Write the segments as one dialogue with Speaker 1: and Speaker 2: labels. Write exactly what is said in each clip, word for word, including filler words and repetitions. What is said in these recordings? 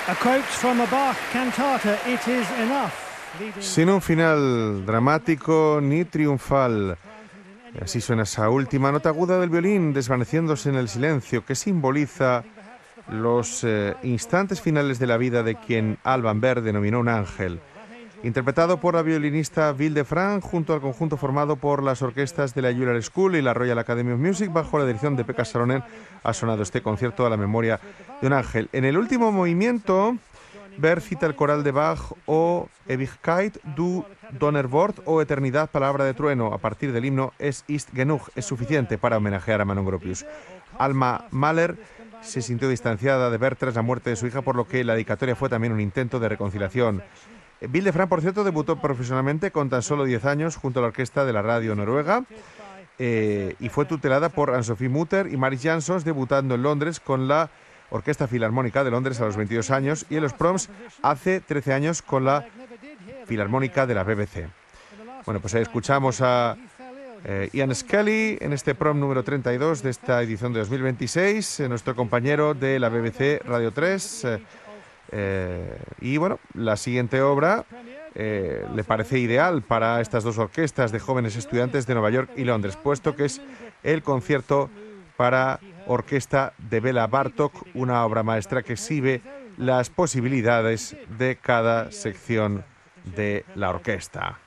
Speaker 1: A quote from a Bach cantata, "It is enough."
Speaker 2: Sin un final dramático ni triunfal. Así suena esa última nota aguda del violín desvaneciéndose en el silencio que simboliza los eh, instantes finales de la vida de quien Alban Berg denominó un ángel. Interpretado por la violinista Ville-de-France junto al conjunto formado por las orquestas de la Juilliard School y la Royal Academy of Music bajo la dirección de Pekka Salonen, ha sonado este concierto a la memoria de un ángel. En el último movimiento, Berg cita el coral de Bach o Ewigkeit du Donnerwort o Eternidad, palabra de trueno, a partir del himno Es ist genug, es suficiente, para homenajear a Manon Gropius. Alma Mahler se sintió distanciada de Berg tras la muerte de su hija, por lo que la dedicatoria fue también un intento de reconciliación. Ville-de-France, por cierto, debutó profesionalmente con tan solo diez años junto a la orquesta de la radio noruega eh, y fue tutelada por Anne-Sophie Mutter y Maris Jansons, debutando en Londres con la Orquesta Filarmónica de Londres a los veintidós años y en los Proms hace trece años con la Filarmónica de la B B C. Bueno, pues ahí escuchamos a eh, Ian Skelly en este Prom número treinta y dos de esta edición de dos mil veintiséis, eh, nuestro compañero de la B B C Radio tres. Eh, eh, y bueno, la siguiente obra eh, le parece ideal para estas dos orquestas de jóvenes estudiantes de Nueva York y Londres, puesto que es el concierto para orquesta de Béla Bartók, una obra maestra que exhibe las posibilidades de cada sección de la orquesta.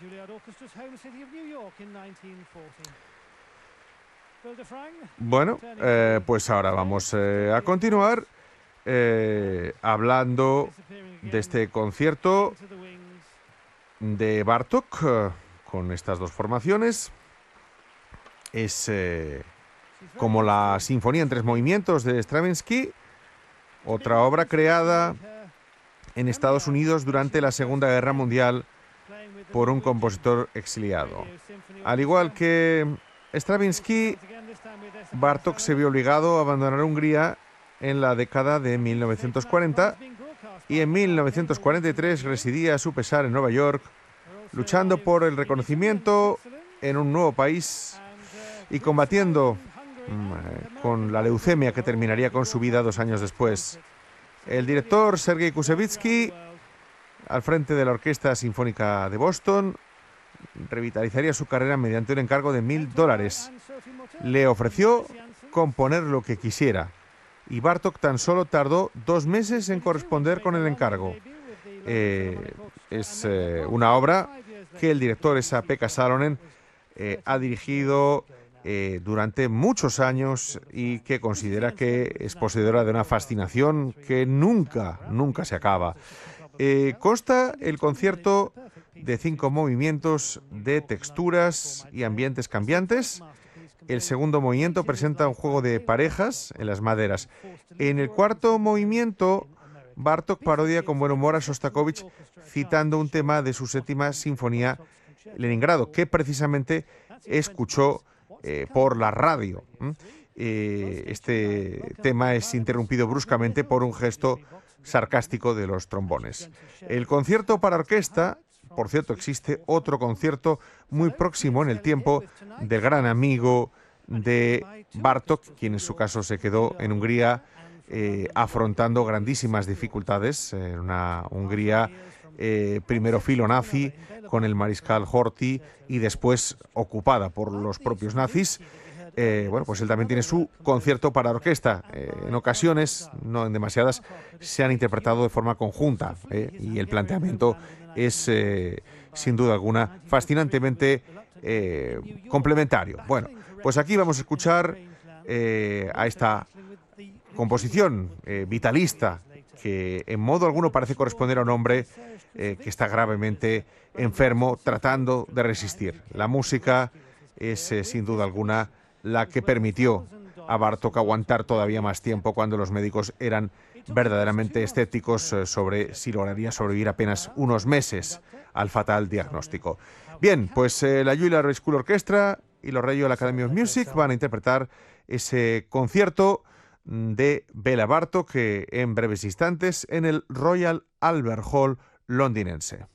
Speaker 2: Bueno, eh, pues ahora vamos eh, a continuar eh, hablando de este concierto de Bartók eh, con estas dos formaciones. Es eh, como la Sinfonía en tres movimientos de Stravinsky, otra obra creada en Estados Unidos durante la Segunda Guerra Mundial por un compositor exiliado. Al igual que Stravinsky, Bartók se vio obligado a abandonar Hungría en la década de mil novecientos cuarenta y en mil novecientos cuarenta y tres residía a su pesar en Nueva York, luchando por el reconocimiento en un nuevo país y combatiendo con la leucemia que terminaría con su vida dos años después. El director Sergei Kusevitsky, al frente de la Orquesta Sinfónica de Boston, revitalizaría su carrera mediante un encargo de mil dólares. Le ofreció componer lo que quisiera y Bartók tan solo tardó dos meses en corresponder con el encargo. Eh, es eh, una obra que el director, esa Pekka Salonen, eh, ha dirigido Eh, durante muchos años y que considera que es poseedora de una fascinación que nunca, nunca se acaba. Eh, consta el concierto de cinco movimientos de texturas y ambientes cambiantes. El segundo movimiento presenta un juego de parejas en las maderas. En el cuarto movimiento, Bartók parodia con buen humor a Shostakovich citando un tema de su séptima sinfonía, Leningrado, que precisamente escuchó Eh, por la radio. Eh, este tema es interrumpido bruscamente por un gesto sarcástico de los trombones. El concierto para orquesta, por cierto, existe otro concierto muy próximo en el tiempo del gran amigo de Bartók, quien en su caso se quedó en Hungría eh, afrontando grandísimas dificultades en una Hungría eh, primero filonazi con el mariscal Horthy y después ocupada por los propios nazis. Eh, bueno, pues él también tiene su concierto para orquesta. Eh, en ocasiones, no en demasiadas, se han interpretado de forma conjunta eh, y el planteamiento es, eh, sin duda alguna, fascinantemente eh, complementario. Bueno, pues aquí vamos a escuchar eh, a esta composición eh, vitalista que en modo alguno parece corresponder a un hombre eh, que está gravemente enfermo tratando de resistir. La música es eh, sin duda alguna la que permitió a Bartók aguantar todavía más tiempo cuando los médicos eran verdaderamente escépticos eh, sobre si lograría sobrevivir apenas unos meses al fatal diagnóstico. Bien, pues eh, la Juilliard School Orchestra y los Royal Academy of Music van a interpretar ese concierto de Béla Bartók que en breves instantes en el Royal Albert Hall londinense.